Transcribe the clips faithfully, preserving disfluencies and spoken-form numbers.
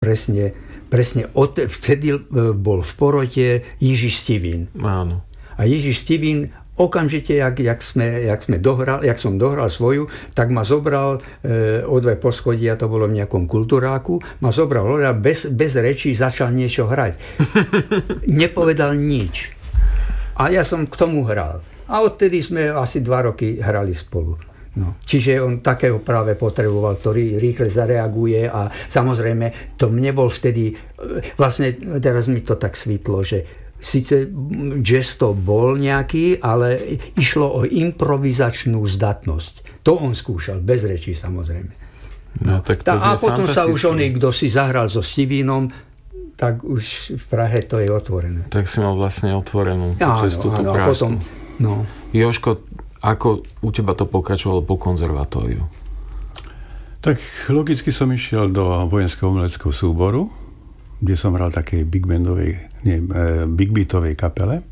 Presne, presne od, vtedy bol v porote Jižiš Stivín. Áno. A Jižiš Stivín okamžite, jak, jak, sme, jak, sme dohral, jak som dohral svoju, tak ma zobral e, o dve poschodia, to bolo v nejakom kultúráku, ma zobral a bez, bez rečí začal niečo hrať. Nepovedal nič. A ja som k tomu hral. A odtedy sme asi dva roky hrali spolu. No. Čiže on takého práve potreboval, ktorý rýchle zareaguje a samozrejme to mne bol vtedy, vlastne teraz mi to tak svitlo, že síce jazz to bol nejaký, ale išlo o improvizačnú zdatnosť. To on skúšal, bez rečí samozrejme. No, tak to a potom sa už oni, kto si zahral so Stivínom, tak už v Prahe to je otvorené. Tak si mal vlastne otvorenú áno, cestu tú áno, a potom, no. Jožko, ako u teba to pokračovalo po konzervatóriu? Tak logicky som išiel do vojenského umeleckého súboru, kde som hral takej big bandovej, nie, big beatovej kapele.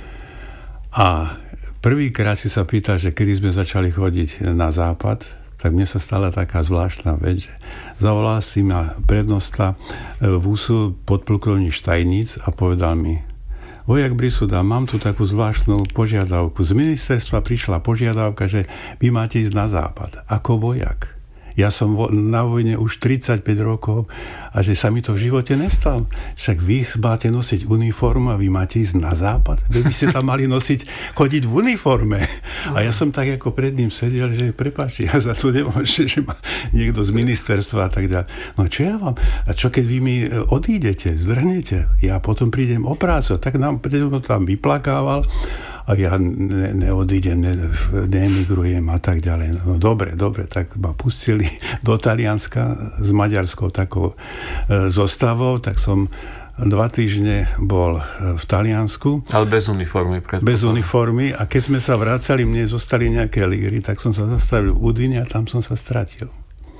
A prvýkrát si sa pýtal, že kedy sme začali chodiť na západ, tak mne sa stala taká zvláštna vec, že zavolal si ma prednosta v úsu podplukovník Štajnic a povedal mi: Vojak Brisuda, mám tu takú zvláštnu požiadavku. Z ministerstva prišla požiadavka, že vy máte ísť na západ ako vojak. Ja som na vojne už tridsaťpäť rokov a že sa mi to v živote nestalo. Však vy máte nosiť uniformu a vy máte ísť na západ. Vy by ste tam mali nosiť, chodiť v uniforme. A ja som tak ako pred ním sedel, že prepáčte, ja za to nemôžem, že ma niekto z ministerstva a tak ďalej. No čo ja vám? A čo keď vy mi odídete, zdrhnete? Ja potom prídem o prácu. Tak nám tam vyplakával. A ja ne, neodídem, ne, neemigrujem a tak ďalej. No dobre, dobre, tak ma pustili do Talianska s maďarskou takou e, zostavou, tak som dva týždne bol v Taliansku. Ale bez uniformy. Bez uniformy a keď sme sa vracali, mne zostali nejaké líry, tak som sa zastavil v Udine a tam som sa stratil.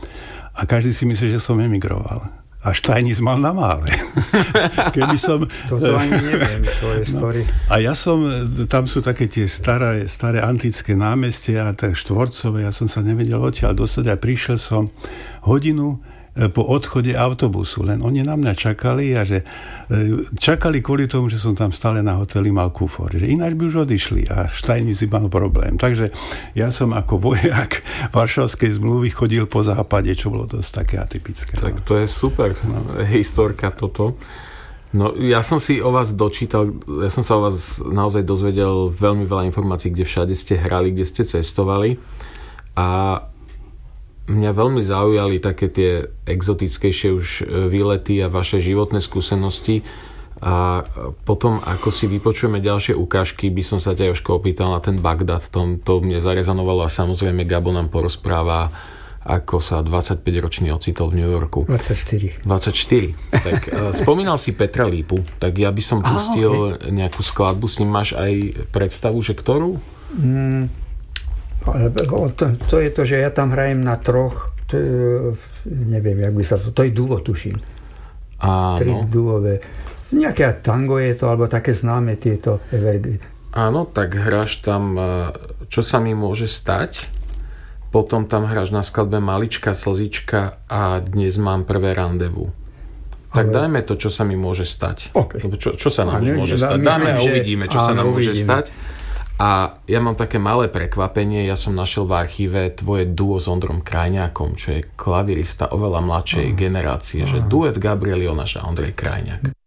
A každý si myslí, že som emigroval. A Štajnic mal na mále. Keby som... Toto ani neviem, to je story. No. A ja som, tam sú také tie staré, staré antické námestia, tak štvorcové, ja som sa nevedel odtiaľ dostať a prišiel som hodinu po odchode autobusu, len oni na mňa čakali a že čakali kvôli tomu, že som tam stále na hoteli mal kufor, že ináč by už odišli a Štajnic mal problém. Takže ja som ako vojak Varšavskej zmluvy chodil po západe, čo bolo dosť také atypické. Tak to je super no. Historka toto. No, ja som si o vás dočítal, ja som sa o vás naozaj dozvedel veľmi veľa informácií, kde všade ste hrali, kde ste cestovali a mňa veľmi zaujali také tie exotickejšie už výlety a vaše životné skúsenosti a potom, ako si vypočujeme ďalšie ukážky, by som sa ťa Jožko opýtal na ten Bagdad, to, to mne zarezonovalo a samozrejme Gabo nám porozpráva, ako sa dvadsaťpäťročný ocitol v New Yorku. dvadsaťštyri. dvadsaťštyri. Tak spomínal si Petra Lípu, tak ja by som pustil okay. nejakú skladbu, s ním máš aj predstavu, že ktorú? Mm. To, to je to, že ja tam hrajem na troch, to, neviem, jak by sa to, to je duo, tuším. Áno. Tri duové. Nejaké tango je to, alebo také známe tieto evergy. Áno, tak hráš tam Čo sa mi môže stať, potom tam hráš na skladbe Malička slzička a Dnes mám prvé randevu. Tak ale... dajme to, čo sa mi môže stať. Okay. Čo, čo sa nám už môže stať? Dáme a uvidíme, čo sa nám môže stať. A ja mám také malé prekvapenie, ja som našiel v archíve tvoje duo s Ondrom Krajňákom, čo je klavirista oveľa mladšej generácie, že duet Gabriel Jonáš a Ondrej Krajňák.